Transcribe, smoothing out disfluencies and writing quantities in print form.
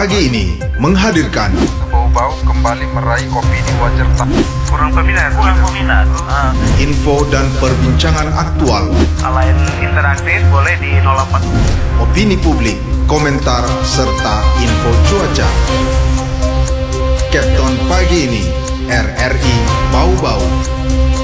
pagi ini menghadirkan Bau-bau kembali meraih opini wajar tak kurang peminat. info dan perbincangan aktual, Lain interaktif boleh di 08. opini publik, komentar, serta info cuaca. Captain pagi ini, RRI Bau-Bau.